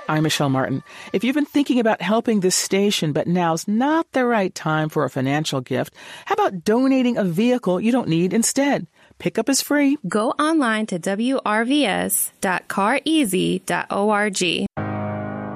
I'm Michelle Martin. If you've been thinking about helping this station, but now's not the right time for a financial gift, how about donating a vehicle you don't need instead? Pickup is free. Go online to wrvs.careasy.org.